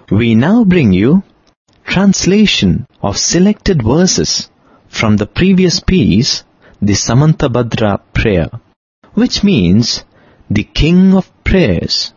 We now bring you translation of selected verses from the previous piece, the Samantabhadra prayer, which means the King of Prayers.